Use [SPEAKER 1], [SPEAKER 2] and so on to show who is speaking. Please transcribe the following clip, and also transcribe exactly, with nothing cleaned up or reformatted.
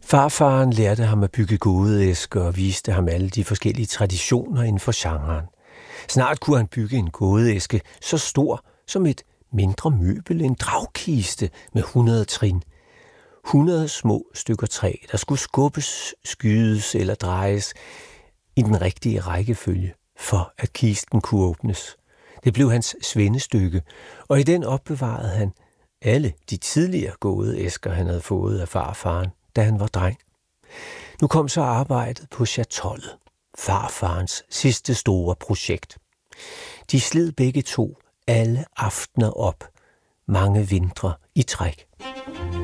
[SPEAKER 1] Farfaren lærte ham at bygge gådeæsker og viste ham alle de forskellige traditioner inden for genren. Snart kunne han bygge en gådeæske så stor som et mindre møbel, en dragkiste med hundrede trin. hundrede små stykker træ, der skulle skubbes, skydes eller drejes i den rigtige rækkefølge, for at kisten kunne åbnes. Det blev hans svendestykke, og i den opbevarede han alle de tidligere gådeæsker, han havde fået af farfaren, da han var dreng. Nu kom så arbejdet på chatollet, farfarens sidste store projekt. De slid begge to alle aftener op, mange vintre i træk.